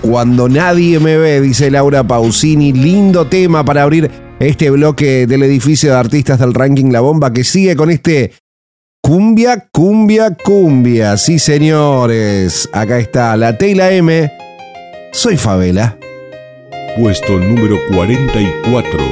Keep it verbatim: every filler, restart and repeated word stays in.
Cuando nadie me ve, dice Laura Pausini. Lindo tema para abrir este bloque del edificio de artistas del ranking La Bomba, que sigue con este cumbia, cumbia, cumbia. Sí, señores. Acá está la T y la M. Soy Favela. Puesto número cuarenta y cuatro.